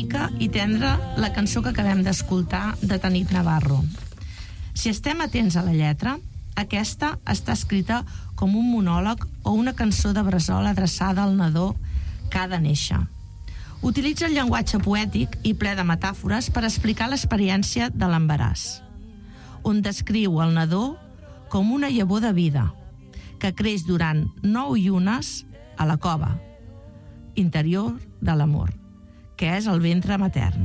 bonica i tendra la cançó que acabem d'escoltar de Tanit Navarro. Si estem atents a la lletra, aquesta està escrita com un monòleg o una cançó de bressol adreçada al nadó que ha de néixer. Utilitza el llenguatge poètic i ple de metàfores per explicar l'experiència de l'embaràs, on descriu el nadó com una llavor de vida que creix durant 9 llunes a la cova interior de l'amor, que és el ventre matern.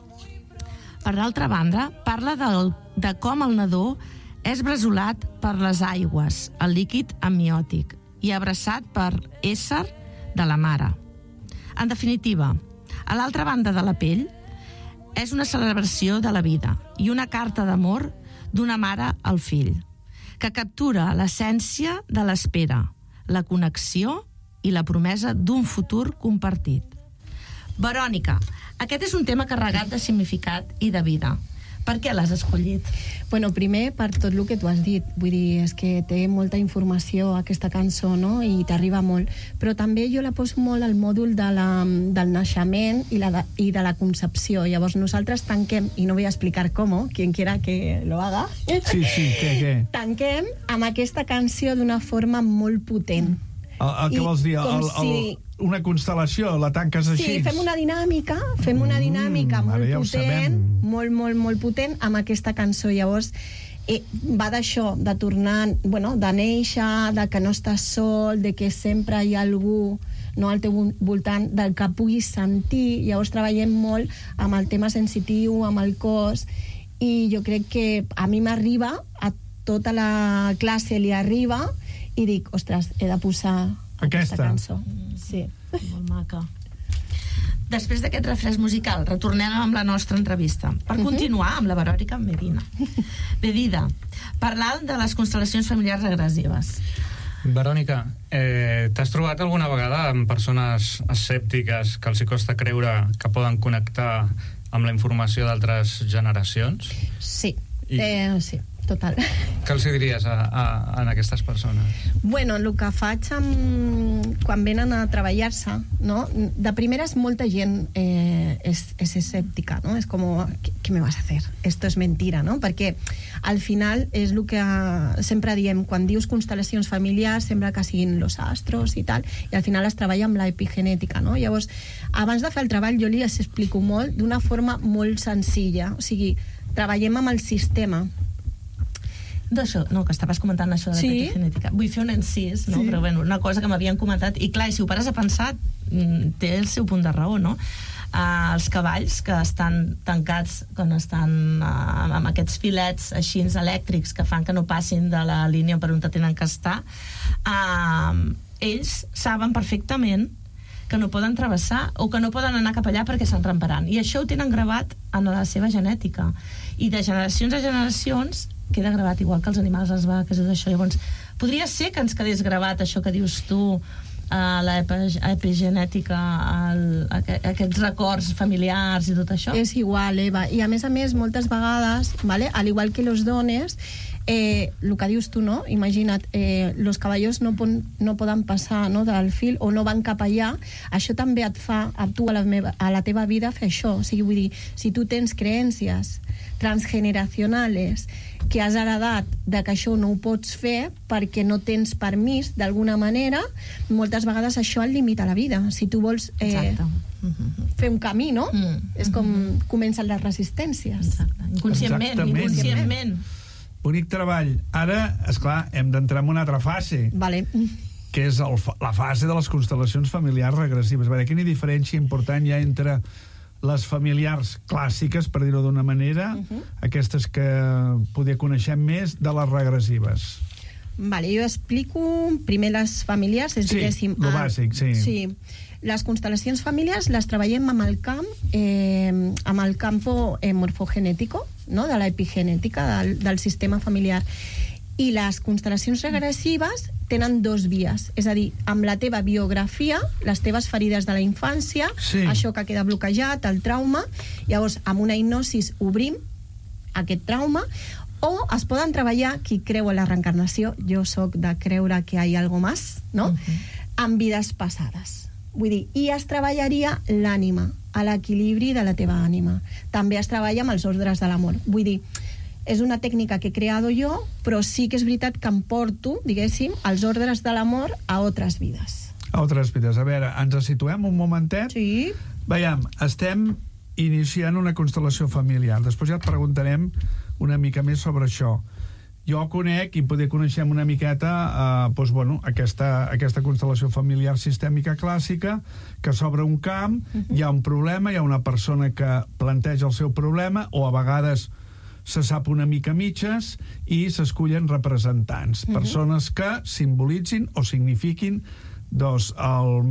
Per l'altra banda, parla de com el nadó és bresolat per les aigües, el líquid amniòtic, i abraçat per ésser de la mare. En definitiva, a l'altra banda de la pell, és una celebració de la vida i una carta d'amor d'una mare al fill, que captura l'essència de l'espera, la connexió i la promesa d'un futur compartit. Verònica, aquest és un tema carregat de significat i de vida. Per què l'has escollit? Bueno, primer, per tot el que tu has dit. Vull dir, és que té molta informació aquesta cançó, no? I t'arriba molt. Però també jo la poso molt al mòdul del naixement i de la concepció. Llavors nosaltres tanquem, i no vull explicar com, quien quiera que lo haga. Sí, què? Tanquem amb aquesta canció d'una forma molt potent. Què vols dir? Una constel·lació, la tanques així? Sí, fem una dinàmica molt potent, molt potent amb aquesta cançó. Llavors va d'això, de tornar, de néixer, de que no estàs sol, de que sempre hi ha algú al teu voltant, del que puguis sentir. Llavors treballem molt amb el tema sensitiu, amb el cos, i jo crec que a mi m'arriba, a tota la classe li arriba, i dic, ostres, he de posar aquesta cançó. Sí. Molt maca. Després d'aquest refresc musical, retornem amb la nostra entrevista per continuar amb la Verònica Medina. Parlant de les constel·lacions familiars regressives. Verònica, t'has trobat alguna vegada amb persones escèptiques que els hi costa creure que poden connectar amb la informació d'altres generacions? Sí, sí. Total. Què els diries a aquestes persones? Bueno, el que faig quan venen a treballar-se, no? De primeres molta gent és escèptica, no? És com, ¿qué me vas a hacer? Esto es mentira, no? Perquè al final és el que sempre diem, quan dius constel·lacions familiars sembla que siguin los astros i tal, i al final es treballa amb l'epigenètica, no? Llavors, abans de fer el treball jo li explico molt d'una forma molt senzilla, o sigui, treballem amb el sistema. D'això, no, que estaves comentant això de l'epigenètica. Vull fer un incís, no? Però bueno, una cosa que m'havien comentat, i clar, si ho pares a pensar, té el seu punt de raó, no? Els cavalls que estan tancats, quan estan amb aquests filets així elèctrics que fan que no passin de la línia per on tenen que estar, ells saben perfectament que no poden travessar o que no poden anar cap allà perquè s'enramparan, i això ho tenen gravat en la seva genètica, i de generacions a generacions queda gravat, igual que els animals, les vaques i tot això. Llavors, podria ser que ens quedés gravat això que dius tu, l'epigenètica, aquests records familiars i tot això? És igual, Eva, i a més, moltes vegades, ¿vale? Al igual que los dones, el que dius tu, no? Imagina't, los caballos no poden passar, no, del fil, o no van cap allà. Això també et fa, a tu, a la teva vida, fer això. O sigui, vull dir, si tu tens creències transgeneracionals que has heredat de que això no ho pots fer perquè no tens permís d'alguna manera, moltes vegades això et limita la vida. Si tu vols fer un camí, no? És com comencen les resistències. Inconscientment. Bonic treball. Ara, esclar, hem d'entrar en una altra fase, que és la fase de les constel·lacions familiars regressives. A veure, quina diferència important hi ha entre les familiars clàssiques, per dir-ho d'una manera, aquestes que poder coneixem més, de les regressives. Vale, jo explico primer les familiars, és diguéssim... Sí, lo bàsic, sí. Les constel·lacions familiars les treballem amb el camp, amb el campo morfogenètico, no? De l'epigenètica del sistema familiar. I les constel·lacions regressives tenen dos vies, és a dir, amb la teva biografia, les teves ferides de la infància, això que queda bloquejat, el trauma, llavors amb una hipnosis obrim aquest trauma, o es poden treballar, qui creu en la reencarnació, jo sóc de creure que hi ha algo más, no? Amb vides passades. Vull dir, i es treballaria l'ànima, a l'equilibri de la teva ànima. També es treballa amb els ordres de l'amor. Vull dir, és una tècnica que he creat jo, però sí que és veritat que em porto, diguéssim, els ordres de l'amor a altres vides. A altres vides. A veure, ens situem un momentet? Sí. Veiem, estem iniciant una constel·lació familiar. Després ja et preguntarem una mica més sobre això. Jo conec, i poder coneixem una miqueta, aquesta constel·lació familiar sistèmica clàssica, que s'obre un camp, hi ha un problema, hi ha una persona que planteja el seu problema, o a vegades se sap una mica mitges, i s'escullen representants, persones que simbolitzin o signifiquin el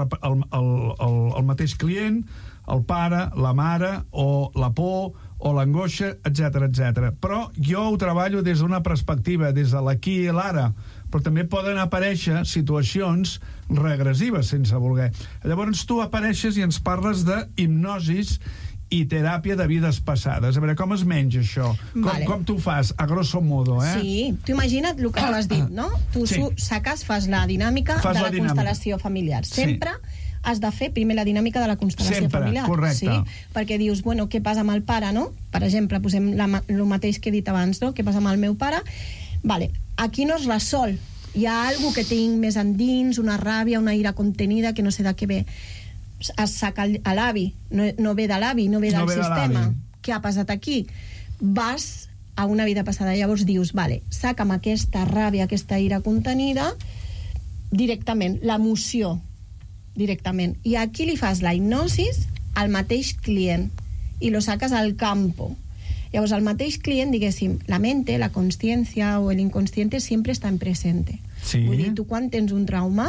mateix client, el pare, la mare, o la por, o l'angoixa, etc etc. Però jo ho treballo des d'una perspectiva, des de l'aquí i l'ara, però també poden aparèixer situacions regressives, sense voler. Llavors tu apareixes i ens parles de hipnosis i teràpia de vides passades. A veure, com es menja això? Com tu fas, a grosso modo, eh? Sí, tu imagina't el que tu has dit, no? Tu saques, fas la dinàmica de la constel·lació familiar. Sempre has de fer primer la dinàmica de la constel·lació familiar. Correcte. Sí? Perquè dius, bueno, què passa amb el pare, no? Per exemple, posem el mateix que he dit abans, no? Què passa amb el meu pare? Vale, aquí no es resol. Hi ha alguna que tinc més endins, una ràbia, una ira contenida, que no sé de què ve. Es saca a l'avi, no ve de l'avi, no ve del sistema. Què ha passat aquí? Vas a una vida passada, llavors dius, vale, saca'm aquesta ràbia, aquesta ira contenida, directament, l'emoció, directament. I aquí li fas la hipnosis al mateix client i lo sacas al campo. Llavors, el mateix client, diguéssim, la mente, la consciència o l'inconsciente sempre està en presente. Sí. Vull dir, tu quan tens un trauma,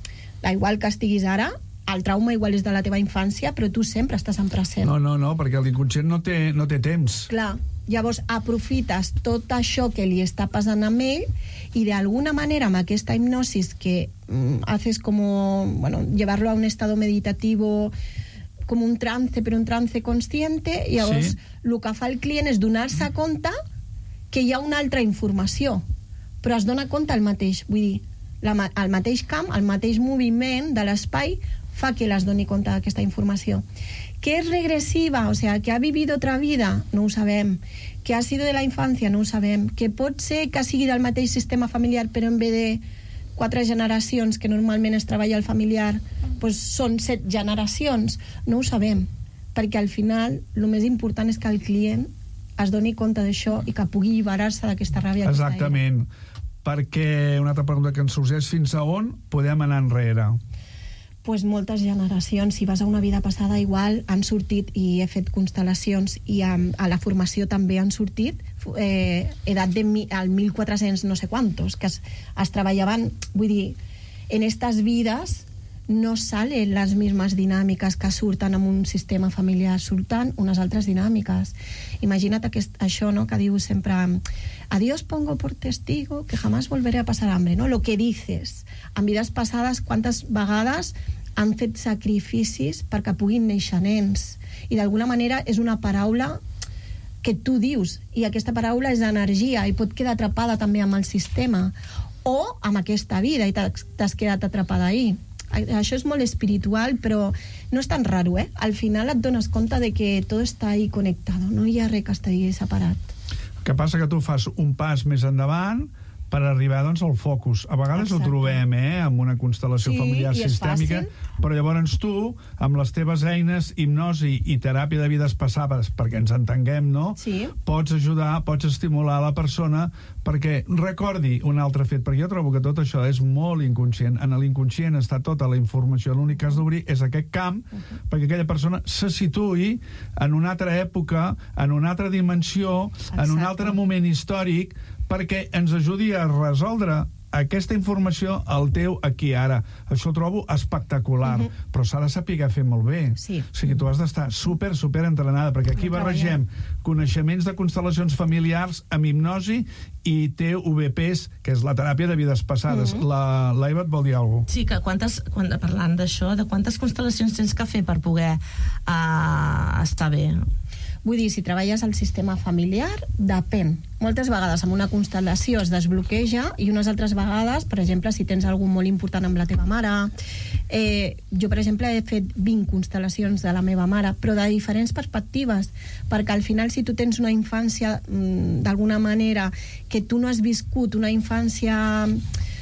da igual que estiguis ara, el trauma igual és de la teva infància, però tu sempre estàs en present. No, perquè l'inconscient no té temps. Clar. Llavors aprofites tot això que li està passant a ell i d'alguna manera amb aquesta hipnosis que haces como, bueno, llevarlo a un estado meditativo, com un trance, però un trance consciente, i llavors el que fa el client és donar-se compte que hi ha una altra informació, però es dona compte el mateix, vull dir, el mateix camp, el mateix moviment de l'espai fa que les doni compte d'aquesta informació. ¿Que es regresiva? O sea, que ha vivido otra vida? No ho sabem. Que ha sido de la infància? No ho sabem. Que pot ser que sigui del mateix sistema familiar, però en vez de 4 generacions, que normalment es treballa el familiar, pues són 7 generacions? No ho sabem. Perquè al final, el més important és que el client es doni compte d'això i que pugui alliberar-se d'aquesta ràbia. Exactament. Perquè una altra pregunta que ens sorgeix, fins a on podem anar enrere? Pues moltes generacions, si vas a una vida passada igual han sortit, i he fet constel·lacions i a la formació també han sortit edat al 1400 no sé quantos, que es treballaven, vull dir, en estas vidas no salen las mismas dinámicas que surten en un sistema familiar, surten unes altres dinàmiques. Imagina't això, no?, que diu sempre a Dios pongo por testigo que jamás volveré a pasar hambre, no? Lo que dices. En vides passades, quantes vegades han fet sacrificis perquè puguin néixer nens, i d'alguna manera és una paraula que tu dius, i aquesta paraula és energia i pot quedar atrapada també amb el sistema o amb aquesta vida i t'has quedat atrapada ahí. Això és molt espiritual, però no és tan raro, eh? Al final et dones compte de que tot està ahí connectado, no hi ha res que estigui separat. El que passa que tu fas un pas més endavant per arribar, doncs, al focus. A vegades ho trobem, amb una constel·lació familiar sistèmica, però llavors tu, amb les teves eines, hipnosi i teràpia de vides passades, perquè ens entenguem, no? Sí. Pots ajudar, pots estimular la persona perquè recordi un altre fet, perquè jo trobo que tot això és molt inconscient. En l'inconscient està tota la informació, l'únic que has d'obrir és aquest camp, perquè aquella persona se situï en una altra època, en una altra dimensió, en un altre moment històric, perquè ens ajudi a resoldre aquesta informació al teu aquí ara. Això ho trobo espectacular, però s'ha de saber fer molt bé. Sí. O sigui, tu has d'estar super entrenada, perquè aquí barregem coneixements de constel·lacions familiars amb hipnosi i TVPs, que és la teràpia de vides passades. La Eva et vol dir alguna cosa? Sí, que parlant d'això, de quantes constel·lacions tens que fer per poder estar bé? Vull dir, si treballes al sistema familiar, depèn. Moltes vegades amb una constel·lació es desbloqueja i unes altres vegades, per exemple, si tens algú molt important amb la teva mare. Jo, per exemple, he fet 20 constel·lacions de la meva mare, però de diferents perspectives, perquè al final, si tu tens una infància d'alguna manera que tu no has viscut, una infància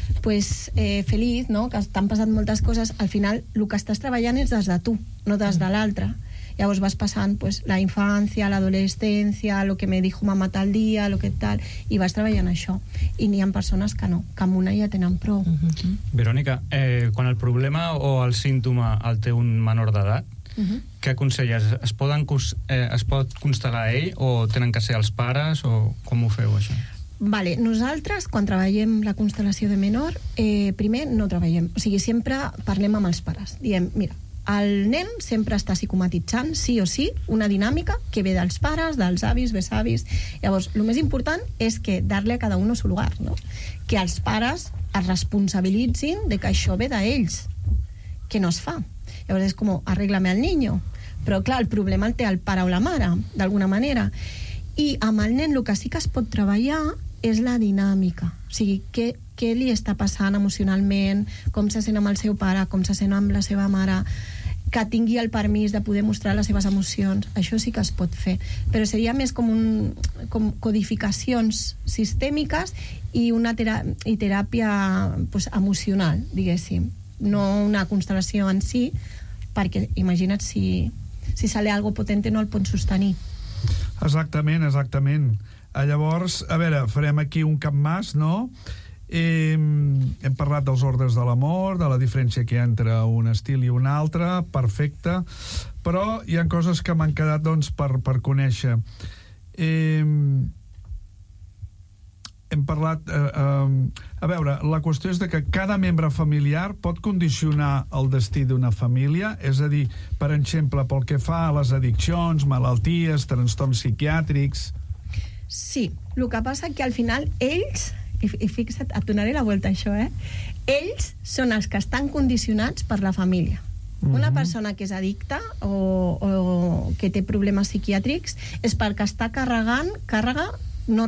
feliç, no? Que t'han passat moltes coses, al final el que estàs treballant és des de tu, no des de l'altre. Llavors vas passant la infància, l'adolescència, lo que me dijo mamá tal dia, lo que tal, i vas treballant això. I n'hi ha persones que no, que amb una ja tenen prou. Verònica, quan el problema o el símptoma el té un menor d'edat, què aconselles? Es pot constel·lar ell o tenen que ser els pares o com ho feu, això? Vale, nosaltres, quan treballem la constel·lació de menor, primer no treballem. O sigui, sempre parlem amb els pares. Diem, mira, el nen sempre està psicomatitzant, sí o sí, una dinàmica que ve dels pares, dels avis, besavis. Llavors, el més important és que darle a cada uno su lugar, no? Que els pares es responsabilitzin de que això ve d'ells, que no es fa. Llavors és com, arréglame al niño. Però clar, el problema el té el pare o la mare, d'alguna manera. I amb el nen el que sí que es pot treballar és la dinàmica. O sigui, què li està passant emocionalment, com se sent amb el seu pare, com se sent amb la seva mare, que tingui el permís de poder mostrar les seves emocions. Això sí que es pot fer, però seria més com codificacions sistèmiques i teràpia emocional, diguéssim, no una constel·lació en si, perquè imagina't si sale algo potente no el pot sostenir. Exactament. Llavors, a veure, farem aquí un capmàs, no? Hem parlat dels ordres de l'amor, de la diferència que hi ha entre un estil i un altre, perfecte, però hi ha coses que m'han quedat doncs, per conèixer. Hem parlat... a veure, la qüestió és de que cada membre familiar pot condicionar el destí d'una família, és a dir, per exemple, pel que fa a les addiccions, malalties, trastorns psiquiàtrics... Sí, el que passa que al final ells... I fixa't, et donaré la volta a això, ells són els que estan condicionats per la família. Una persona que és addicta o que té problemes psiquiàtrics és perquè està càrrega no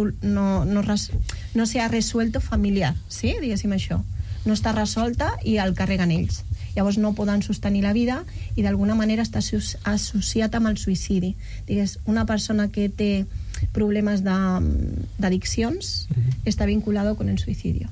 s'ha resuelto familiar, sí? Diguéssim això. No està resolta i el carreguen ells. Llavors no poden sostenir la vida i d'alguna manera està associat amb el suïcidi. Digues, una persona que té problemes d'addiccions està vinculado con el suicidio.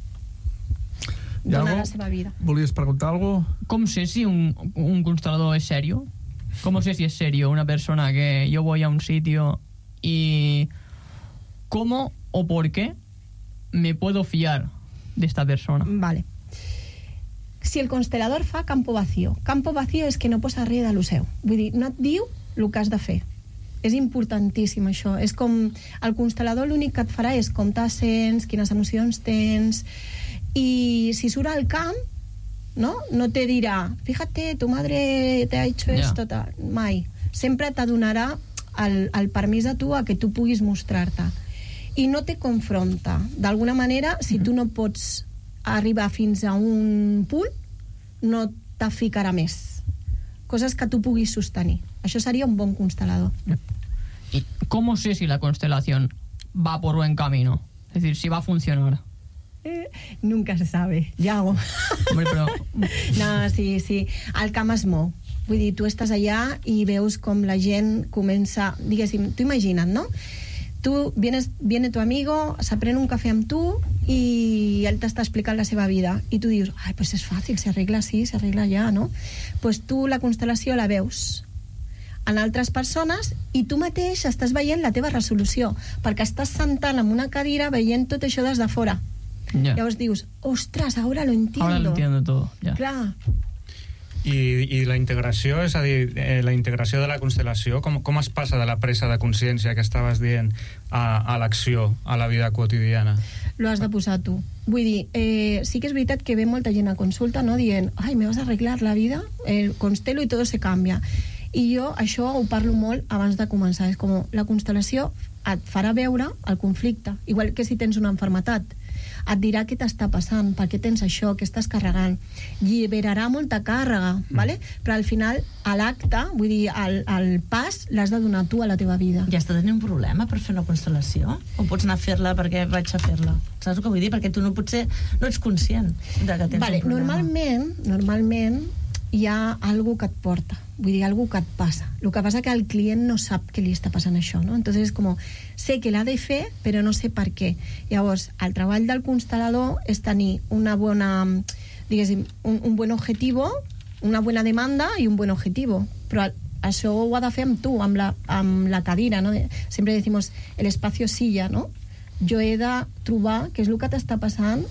Dona la seva vida. ¿Volies preguntar algo? ¿Cómo sé si un constelador es serio? ¿Cómo sé si es serio una persona que yo voy a un sitio y cómo o por qué me puedo fiar de esta persona? Vale. Si el constelador fa campo vacío és que no posa res de lo seu. Vull dir, no et diu el que has de fer. És importantíssim això. És com el constel·lador l'únic que et farà és com te sents, quines emocions tens, i si surt al camp, no te dirà, fíjate, tu madre te ha hecho esto, tal. Mai. Sempre te donarà el permís a tu a que tu puguis mostrar-te. I no te confronta. D'alguna manera, si tu no pots arribar fins a un punt, no te ficarà més. Coses que tu puguis sostenir. Això seria un bon constel·lador. ¿Y cómo sé si la constelación va por buen camino? Es decir, si va a funcionar. Nunca se sabe, Iago. Hombre, però... No, sí. El camp es mou. Vull dir, tu estàs allà i veus com la gent comença... Diguéssim, tu imagina't, no? Viene tu amigo, s'aprèn un cafè amb tu i ell t'està explicant la seva vida i tu dius, ai, pues és fàcil, s'arregla així, s'arregla allà, no? Pues tu la constel·lació la veus en altres persones i tu mateix estàs veient la teva resolució perquè estàs sentant en una cadira veient tot això des de fora. Llavors dius, ostres, ahora lo entiendo. Ahora lo entiendo todo, ja. Clar. I la integració, és a dir, la integració de la constel·lació, com es passa de la presa de consciència que estaves dient a l'acció, a la vida quotidiana? Lo has de posar tu. Vull dir, sí que és veritat que ve molta gent a consulta, no?, dient, ai, me vas a arreglar la vida, constelo i todo se cambia. I jo això ho parlo molt abans de començar. És com la constel·lació et farà veure el conflicte, igual que si tens una malaltia. et dirà què t'està passant, per què tens això, què estàs carregant, lliberarà molta càrrega, vale? Però al final a l'acte, vull dir, el pas l'has de donar tu a la teva vida. I has de tenir un problema per fer una constel·lació? O pots anar a fer-la perquè vaig a fer-la? Saps el que vull dir? Perquè tu no ets conscient de que tens un problema. Normalment hi ha algú que et porta, vull dir, algú que et passa. El que passa que el client no sap què li està passant això, no? Entonces és com, sé que l'ha de fer, però no sé per què. Llavors, el treball del constel·lador és tenir una bona, diguéssim, un buen objetivo, una buena demanda i un buen objetivo. Però això ho ha de fer amb tu, amb la cadira, no? Sempre decimos, el espacio silla, no? Jo he de trobar què és el que t'està passant,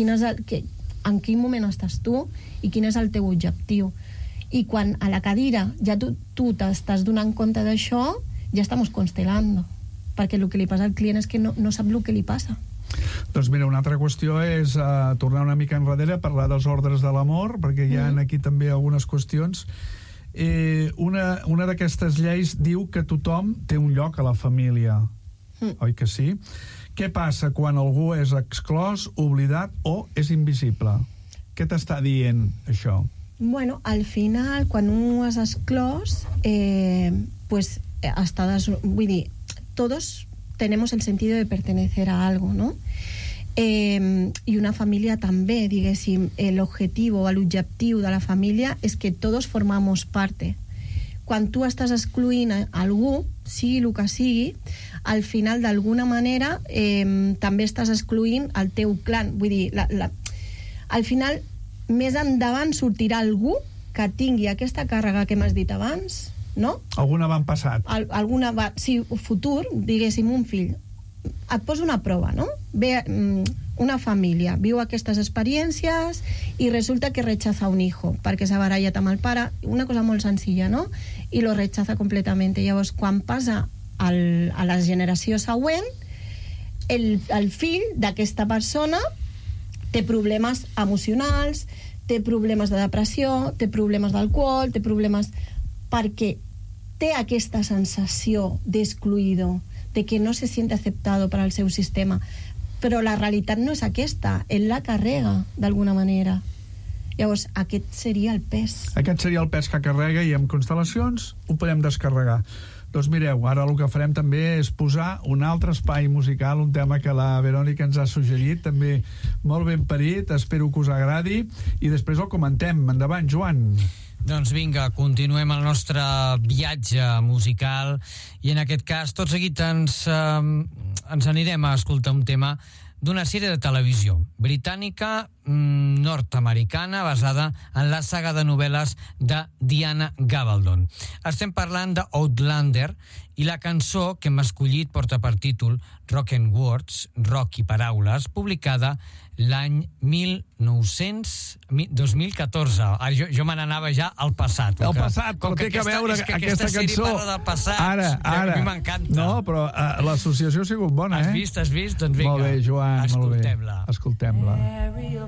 en quin moment estàs tu i quin és el teu objectiu. I quan a la cadira ja tu t'estàs donant compte d'això, ja estem constel·lant, perquè el que li passa al client és que no sap el que li passa. Doncs mira, una altra qüestió és tornar una mica enrere, parlar dels ordres de l'amor, perquè hi ha aquí també algunes qüestions. Una d'aquestes lleis diu que tothom té un lloc a la família, oi que sí? Què passa quan algú és exclòs, oblidat o és invisible? Què t'està dient això? Bueno, al final, quan un és exclòs, pues vull dir, todos tenemos el sentido de pertenecer a algo, ¿no? I una família també, diguéssim, l'objectiu de la família és que tots formamos parte. Quan tu estàs excloent algú, sigui el que sigui, al final, d'alguna manera, també estàs excloent el teu clan. Vull dir, al final, més endavant sortirà algú que tingui aquesta càrrega que m'has dit abans, no? Algun avantpassat. Sí, futur, diguéssim, un fill. Et poso una prova, no? Ve una família, viu aquestes experiències i resulta que rechaza un hijo perquè s'ha barallat amb el pare, una cosa molt senzilla, no? I lo rechaza completament. Llavors, quan passa a la generació següent, el fill d'aquesta persona té problemes emocionals, té problemes de depressió, té problemes d'alcohol, té problemes perquè té aquesta sensació d'excluïdo, de que no se siente aceptado per al seu sistema. Però la realitat no és aquesta, ell la carrega d'alguna manera. Llavors, aquest seria el pes. Aquest seria el pes que carrega i amb constel·lacions ho podem descarregar. Doncs mireu, ara el que farem també és posar un altre espai musical, un tema que la Verònica ens ha suggerit, també molt ben parit, espero que us agradi, i després el comentem. Endavant, Joan. Doncs vinga, continuem el nostre viatge musical i en aquest cas tot seguit ens anirem a escoltar un tema d'una sèrie de televisió britànica nord-americana basada en la saga de novel·les de Diana Gabaldon. Estem parlant de Outlander i la cançó que hem escollit porta per títol Rock and Words, Rock i Paraules, publicada l'any 2014. Jo me n'anava ja al passat. El passat, però té que veure aquesta cançó. Passat, ara. A mi m'encanta. No, però l'associació ha sigut bona, Has vist? Doncs vinga, molt bé, Joan, escoltem-la. Escoltem-la.